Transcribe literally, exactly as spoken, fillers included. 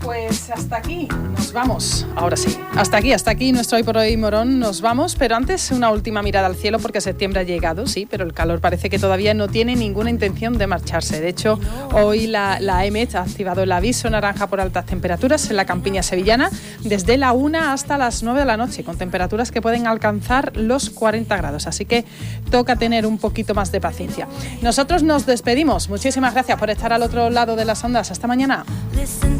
Pues hasta aquí nos vamos, ahora sí, hasta aquí, hasta aquí nuestro Hoy por Hoy Morón, nos vamos, pero antes una última mirada al cielo porque septiembre ha llegado, sí, pero el calor parece que todavía no tiene ninguna intención de marcharse. De hecho, hoy la, la E M E T ha activado el aviso naranja por altas temperaturas en la campiña sevillana desde la una hasta las nueve de la noche, con temperaturas que pueden alcanzar los cuarenta grados, así que toca tener un poquito más de paciencia. Nosotros nos despedimos, muchísimas gracias por estar al otro lado de las ondas, hasta mañana.